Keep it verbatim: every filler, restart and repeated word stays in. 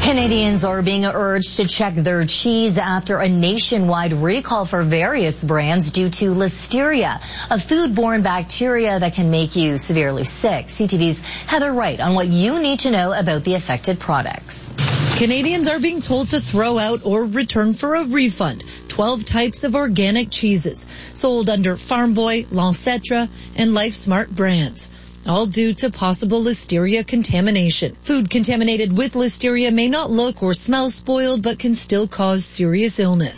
Canadians are being urged to check their cheese after a nationwide recall for various brands due to Listeria, a foodborne bacteria that can make you severely sick. C T V's Heather Wright on what you need to know about the affected products. Canadians are being told to throw out or return for a refund twelve types of organic cheeses sold under Farm Boy, L'Ancêtre, and Life Smart brands, all due to possible Listeria contamination. Food contaminated with Listeria may not look or smell spoiled, but can still cause serious illness.